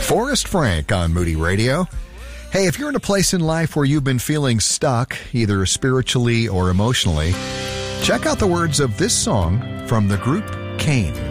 Forrest Frank on Moody Radio. Hey, if you're in a place in life where you've been feeling stuck, either spiritually or emotionally, check out the words of this song from the group Cain.